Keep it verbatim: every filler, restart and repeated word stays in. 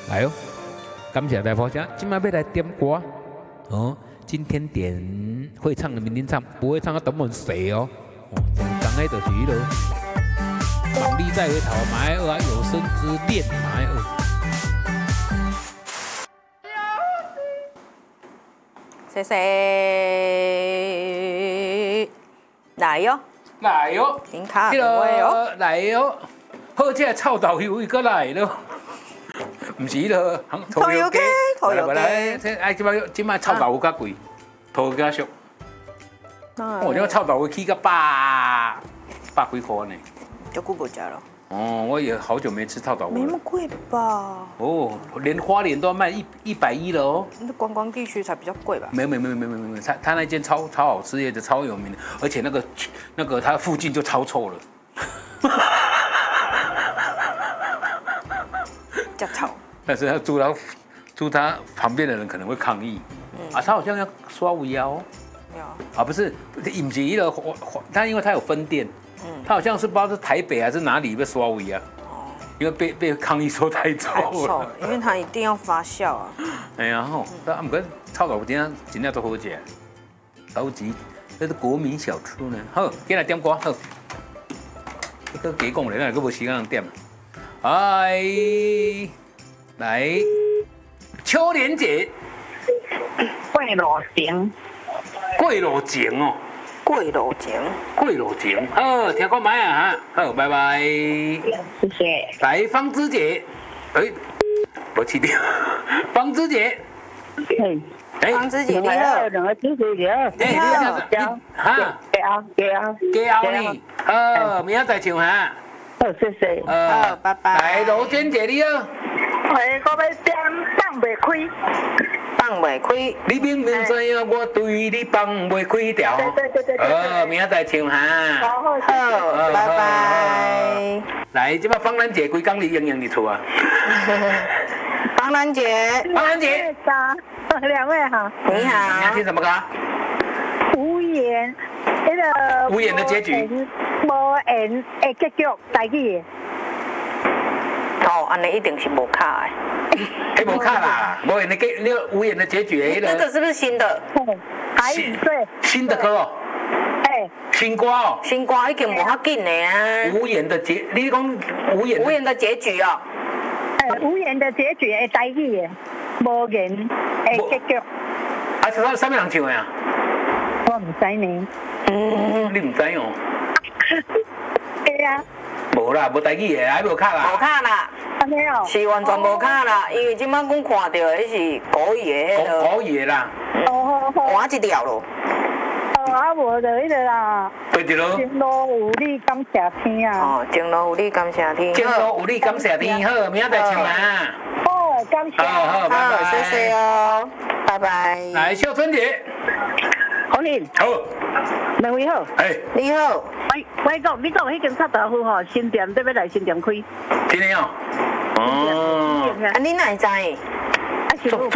来哟，感谢大家声，今晚要来点歌哦。今天点会唱的明天唱，不会唱的等我们谁哦。哦，刚才就是迄落，望你在回头，嘛爱学啊有生之年，嘛爱学。 谁谁来哟？ 来哟， 您卡位哦， 来哟，好，这臭豆腐伊搁来咯。唔是咯， 头油鸡，头油鸡， 哎，即摆即摆臭豆腐较贵，头加俗。哦，这臭豆腐起个百百几块呢。 就顾不家了。 哦，我也好久没吃臭豆腐了。 没那么贵吧？ 哦，连花莲都要卖一一百一了哦。 那观光地区才比较贵吧？ 没有没有没有没有没有没有，他他那间超超好吃，也是超有名的，而且那个那个他附近就超臭了。 叫臭。 但是他住他住他旁边的人可能会抗议。嗯、啊，他好像要刷尾哦。 有。 啊，不是，饮吉的，他因为他有分店，嗯，他好像是不知道是台北还是哪里被刷尾啊。哦。因为被被抗议说太臭了。太臭了， 因为他一定要发酵啊。 哎呀吼，但唔过臭豆腐今天今天都好食，高级，这是国民小吃呢。好，今来点歌好。这个几讲咧，咱个无时间点。哎。来，秋莲姐， 桂罗情， 桂罗情哦， 桂罗情， 桂罗情，好，听歌买啊，好，拜拜， 谢谢。 来，方芝姐，哎，我去掉，方芝姐， 哎， 方芝姐你好， 两个主持人， 哎，你好，哈， 加熬加熬加熬你，好，明仔再唱哈， 好，谢谢， 好，拜拜。 来，罗娟姐你好。 哎，我要点放袂开， 放袂开。 你明明知影我对你放袂开调。 对对对对。 哦，明仔再唱哈。 好，好， 拜拜。 来，这把芳兰姐规工你应应你出啊。 芳兰姐， 芳兰姐。 两位好。 你好。 你要听什么歌？ 无言，那个。 无言的结局。 无言的结局，台语。 哦，安尼一定是无卡的。 哎，无卡啦，无言的结，那个无言的结局。 那个是不是新的？ 台语对。 新的歌哦。 哎。 新歌哦。 新歌已经无遐紧的啊。 无言的结，你讲无言。 无言的结局哦。 哎，无言的结局的台语的，无言的结局。 啊，是啥物人唱的啊？ 我唔知呢。 嗯，你唔知哦。 对啊。 无啦，无台语的，还无卡啦。 无卡啦。 安尼哦。 是完全无卡啦，因为即摆阮看到的是国语的迄个。国语的啦。 哦好好。 换一条咯。 哦，啊无就迄个啦。 对着咯。 情路有你感谢天啊。 哦，情路有你感谢天。 情路有你感谢天，好，明仔再唱啊。 好，感谢。 好好，拜拜， 谢谢哦，拜拜。 来，秀春姐。 好你。 好。 两位好。 哎。 你好。 喂，我讲，你讲迄间臭豆腐吼，新店要要来新店开。 今天哦。哦。 啊，你哪会知？ 啊，是做